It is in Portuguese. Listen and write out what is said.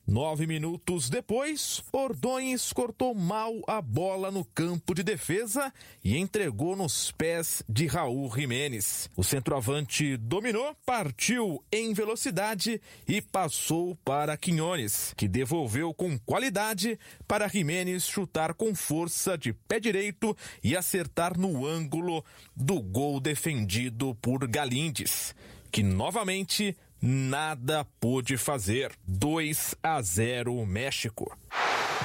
9 minutos depois, Ordóñez cortou mal a bola no campo de defesa e entregou nos pés de Raul Jiménez. O centroavante dominou, partiu em velocidade e passou para Quiñones, que devolveu com qualidade para Jiménez chutar com força de pé direito e acertar no ângulo do gol defendido por Galíndez, que novamente nada pôde fazer. 2-0 México.